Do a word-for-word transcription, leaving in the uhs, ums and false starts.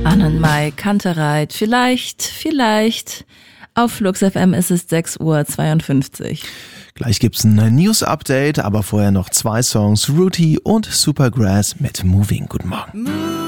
Spannend, Mai, Kantereit. Vielleicht, vielleicht. Auf Flux F M ist es sechs Uhr zweiundfünfzig. Gleich gibt's ein News-Update, aber vorher noch zwei Songs. Ruti und Supergrass mit Moving. Guten Morgen.